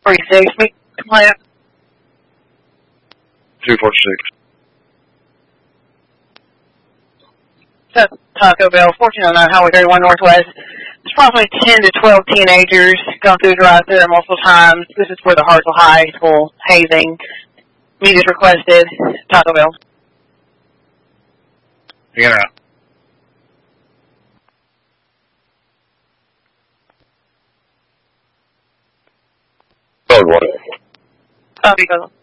46, meet complaint. 246. Taco Bell, 1409 Highway 31 Northwest. There's probably 10 to 12 teenagers gone through the drive-thru multiple times. This is for the Hartsville High School hazing. Meet is requested. Taco Bell. Get out. Code 1. Copy, go.